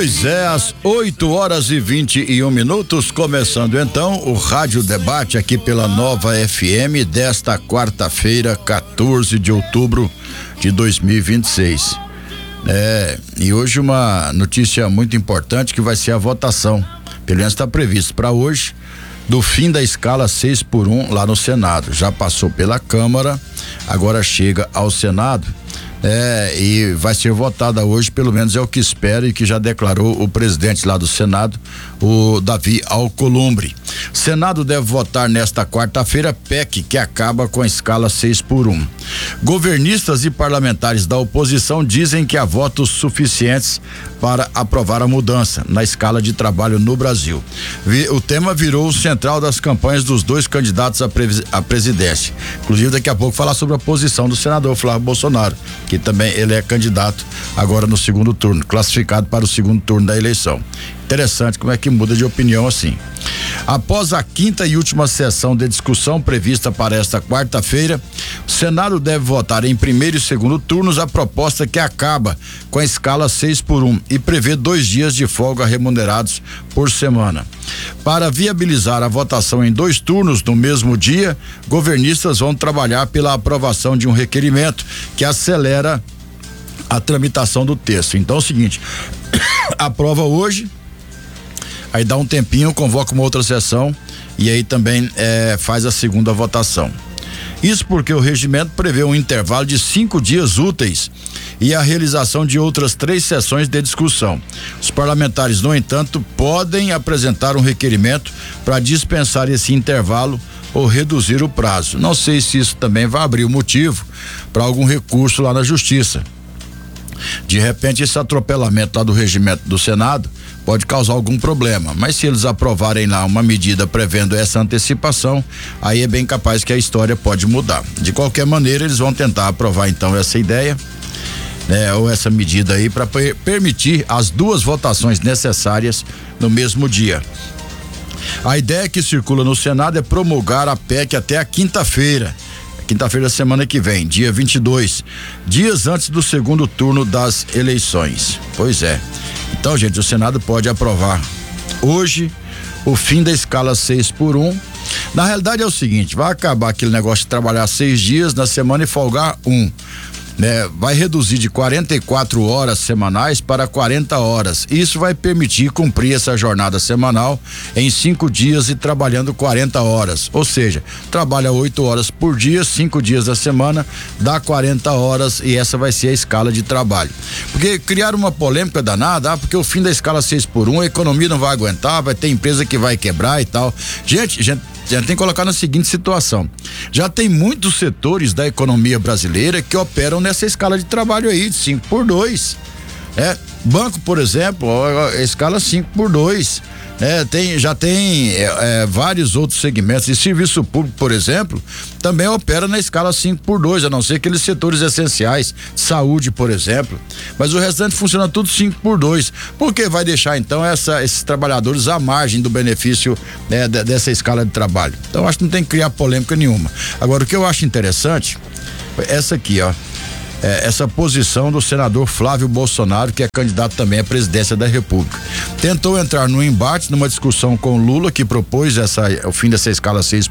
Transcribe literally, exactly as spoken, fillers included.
Pois é, às oito horas e vinte e um minutos, começando então o Rádio Debate aqui pela Nova F M desta quarta-feira, quatorze de outubro de dois mil e vinte e seis. É, e hoje uma notícia muito importante que vai ser a votação, pelo menos está previsto para hoje, do fim da escala seis por um lá no Senado. Já passou pela Câmara, agora chega ao Senado. É, e vai ser votada hoje, pelo menos é o que espera e que já declarou o presidente lá do Senado, o Davi Alcolumbre. Senado deve votar nesta quarta-feira P E C que acaba com a escala seis por um. Governistas e parlamentares da oposição dizem que há votos suficientes para aprovar a mudança na escala de trabalho no Brasil. O tema virou o central das campanhas dos dois candidatos à, à presidência. Inclusive, daqui a pouco falar sobre a posição do senador Flávio Bolsonaro, que também ele é candidato agora no segundo turno, classificado para o segundo turno da eleição. Interessante como é que muda de opinião assim. Após a quinta e última sessão de discussão prevista para esta quarta-feira, o Senado deve votar em primeiro e segundo turnos a proposta que acaba com a escala seis por um e prevê dois dias de folga remunerados por semana. Para viabilizar a votação em dois turnos no mesmo dia, governistas vão trabalhar pela aprovação de um requerimento que acelera a tramitação do texto. Então é o seguinte, aprova hoje, aí dá um tempinho, convoca uma outra sessão e aí também é, faz a segunda votação. Isso porque o regimento prevê um intervalo de cinco dias úteis e a realização de outras três sessões de discussão. Os parlamentares, no entanto, podem apresentar um requerimento para dispensar esse intervalo ou reduzir o prazo. Não sei se isso também vai abrir o motivo para algum recurso lá na Justiça. De repente, esse atropelamento lá do regimento do Senado pode causar algum problema, mas se eles aprovarem lá uma medida prevendo essa antecipação, aí é bem capaz que a história pode mudar. De qualquer maneira, eles vão tentar aprovar então essa ideia, né, ou essa medida aí para per- permitir as duas votações necessárias no mesmo dia. A ideia que circula no Senado é promulgar a P E C até a quinta-feira. Quinta-feira da semana que vem, dia vinte e dois, dias antes do segundo turno das eleições. Pois é. Então, gente, o Senado pode aprovar hoje o fim da escala seis por um. Na realidade é o seguinte, vai acabar aquele negócio de trabalhar seis dias na semana e folgar um. Né, vai reduzir de quarenta e quatro horas semanais para quarenta horas. Isso vai permitir cumprir essa jornada semanal em cinco dias e trabalhando quarenta horas. Ou seja, trabalha oito horas por dia, cinco dias da semana, dá quarenta horas e essa vai ser a escala de trabalho. Porque criaram uma polêmica danada, ah, porque o fim da escala seis por um, a economia não vai aguentar, vai ter empresa que vai quebrar e tal. Gente, gente. Já tem que colocar na seguinte situação, já tem muitos setores da economia brasileira que operam nessa escala de trabalho aí, de cinco por dois, é, banco, por exemplo, a escala cinco por dois, é, tem, já tem é, é, vários outros segmentos, e serviço público, por exemplo, também opera na escala cinco por dois, a não ser aqueles setores essenciais, saúde, por exemplo, mas o restante funciona tudo cinco por dois, porque vai deixar então essa, esses trabalhadores à margem do benefício, né, de, dessa escala de trabalho. Então acho que não tem que criar polêmica nenhuma. Agora, o que eu acho interessante é essa aqui, ó. É, essa posição do senador Flávio Bolsonaro, que é candidato também à presidência da República. Tentou entrar no embate, numa discussão com Lula, que propôs essa, o fim dessa escala seis